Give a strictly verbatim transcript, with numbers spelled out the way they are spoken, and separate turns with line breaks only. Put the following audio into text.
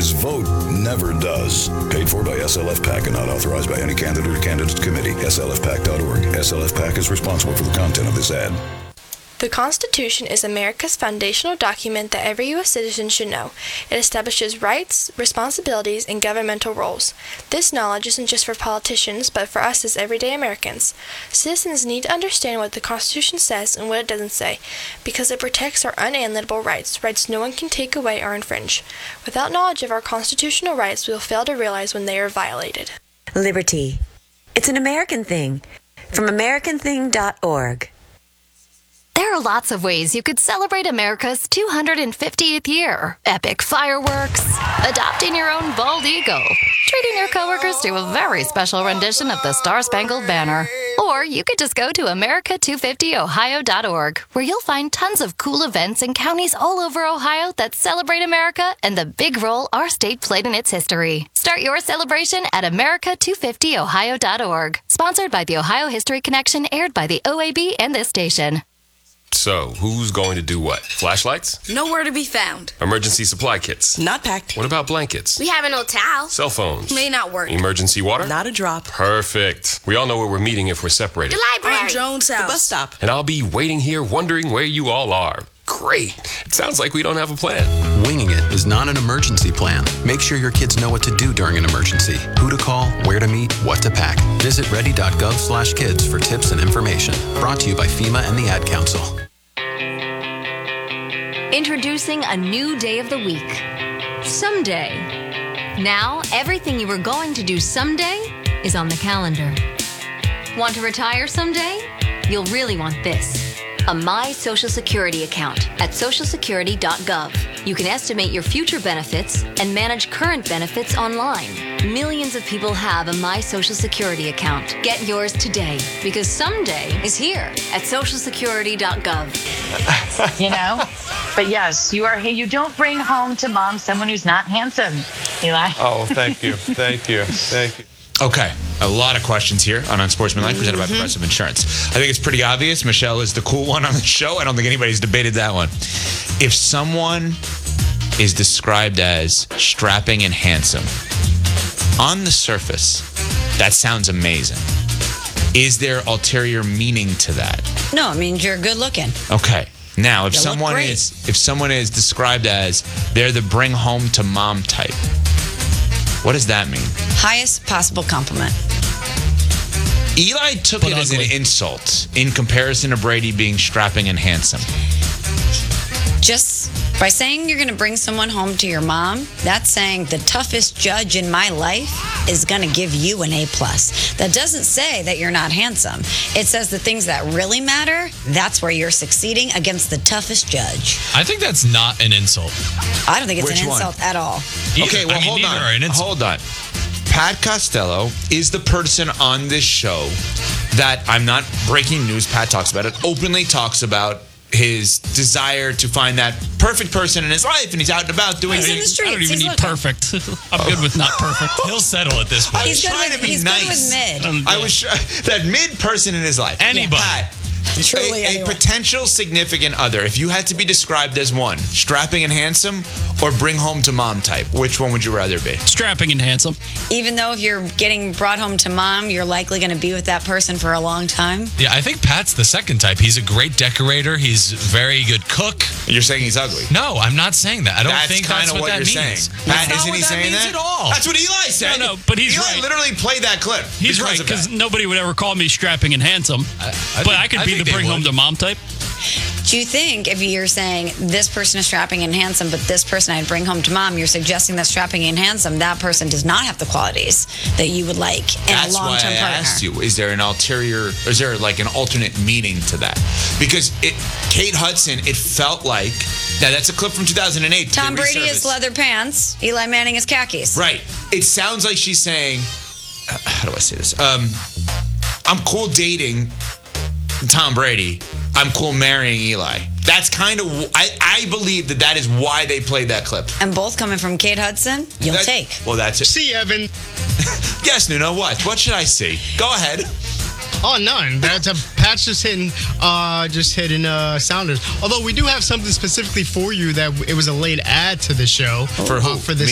His vote never does. Paid for by S L F PAC and not authorized by any candidate or candidates committee. S L F P A C dot org. S L F PAC is responsible for the content of this ad.
The Constitution is America's foundational document that every U S citizen should know. It establishes rights, responsibilities, and governmental roles. This knowledge isn't just for politicians, but for us as everyday Americans. Citizens need to understand what the Constitution says and what it doesn't say, because it protects our unalienable rights, rights no one can take away or infringe. Without knowledge of our constitutional rights, we will fail to realize when they are violated.
Liberty. It's an American thing. From American thing dot org.
There are lots of ways you could celebrate America's two hundred fiftieth year. Epic fireworks, adopting your own bald eagle, treating your coworkers to a very special rendition of the Star-Spangled Banner. Or you could just go to America two fifty Ohio dot org, where you'll find tons of cool events in counties all over Ohio that celebrate America and the big role our state played in its history. Start your celebration at America two fifty Ohio dot org. Sponsored by the Ohio History Connection, aired by the O A B and this station.
So, who's going to do what? Flashlights?
Nowhere to be found.
Emergency supply kits?
Not packed.
What about blankets?
We have an old towel.
Cell phones?
May not work.
Emergency water?
Not a drop.
Perfect. We all know where we're meeting if we're separated.
The library. On Jones' house. The bus stop.
And I'll be waiting here wondering where you all are. Great. It sounds like we don't have a plan.
Winging it is not an emergency plan. Make sure your kids know what to do during an emergency, who to call, where to meet, what to pack. Visit ready dot gov slash kids for tips and information. Brought to you by FEMA and the Ad Council.
Introducing a new day of the week. Someday. Now, everything you were going to do someday is on the calendar. Want to retire someday? You'll really want this. A My Social Security account at social security dot gov. You can estimate your future benefits and manage current benefits online. Millions of people have a My Social Security account. Get yours today, because someday is here at social security dot gov.
You know? But yes, you are. You don't bring home to mom someone who's not handsome, Eli.
Oh, thank you. Thank you. Thank you.
Okay, a lot of questions here on Unsportsmanlike, presented by Progressive Insurance. I think it's pretty obvious. Michelle is the cool one on the show. I don't think anybody's debated that one. If someone is described as strapping and handsome, on the surface, that sounds amazing. Is there ulterior meaning to that?
No, it means you're good looking.
Okay. Now, if
You look
someone
great.
is if someone is described as they're the bring home to mom type, what does that mean?
Highest possible compliment.
Eli took
But
it as
ugly.
an insult in comparison to Brady being strapping and handsome.
Just by saying you're going to bring someone home to your mom, that's saying the toughest judge in my life is going to give you an A plus. That doesn't say that you're not handsome. It says the things that really matter, that's where you're succeeding against the toughest judge.
I think that's not an insult.
I don't think it's
Which
an
one?
insult at all.
Okay, well,
I mean,
hold
neither
on.
are an insult.
Hold on. Pat Costello is the person on this show that, I'm not breaking news, Pat talks about it, openly talks about his desire to find that perfect person in his life, and he's out and about doing
He's in
things.
the
I don't
streets.
even
He's
need
looking.
perfect. I'm good with not perfect. He'll settle at this point.
I was
He's good
trying
with-
to be
he's good
nice.
with mid.
Um,
I was try- that mid person in his life.
Anybody.
Pat,
Truly
a, a
anyone.
potential significant other. If you had to be described as one, strapping and handsome, or bring home to mom type, which one would you rather be?
Strapping and handsome.
Even though if you're getting brought home to mom, you're likely going to be with that person for a long time.
Yeah, I think Pat's the second type. He's a great decorator. He's a very good cook.
You're saying he's ugly.
No, I'm not saying that. I don't
that's
think
kind
that's
of
what,
what,
that
you're
means.
saying.
That's
Pat,
not
isn't
what
he
that
saying
means
that?
at all.
That's what Eli said.
No, no, but he's
Eli
right.
literally played that clip.
He's right,
of
because
that.
nobody would ever call me strapping and handsome.
I
but
think-
I could
I
be
think
the
they
bring home
would.
to mom type.
Do you think if you're saying this person is strapping and handsome, but this person I'd bring home to mom, you're suggesting that strapping and handsome, that person does not have the qualities that you would like in
That's
a
why
long-term
I
partner?
asked you, is there an ulterior, or is there like an alternate meaning to that? Because it, Kate Hudson, it felt like, now that's a clip from two thousand eight.
Tom
they
Brady is
resurfaced.
leather pants. Eli Manning is khakis.
Right. It sounds like she's saying, uh, how do I say this? Um, I'm cool dating Tom Brady. I'm cool marrying Eli. That's kind of, I, I believe that that is why they played that clip.
And both coming from Kate Hudson, you'll
That-
take.
Well, that's it.
See, Evan.
Yes, Nuno, what? What should I see? Go ahead.
Oh, none. That's a Pat's just hitting, uh, just hitting uh, sounders. Although we do have something specifically for you that it was a late ad to the show
For
uh,
who?
for this